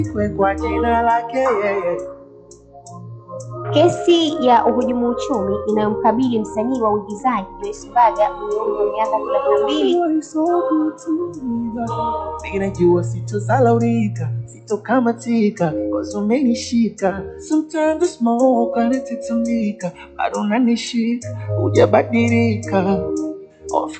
kwa jina lake yeye. Kesi ya uhujumu uchumi inayomkabili msanii wa uigizaji Joyce Mbaga mwenye umri wa miaka 32. Ninajua sitozalaulika, sitokamatika, cause umenishika. Sometimes the smoke anatitamika, bado unanishika, hujabadilika.